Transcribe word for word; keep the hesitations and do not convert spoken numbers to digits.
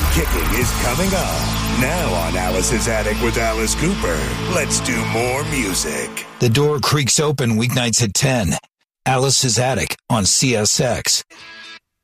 Kicking is coming up. Now on Alice's Attic with Alice Cooper. Let's do more music. The door creaks open weeknights at ten. Alice's Attic on C S X.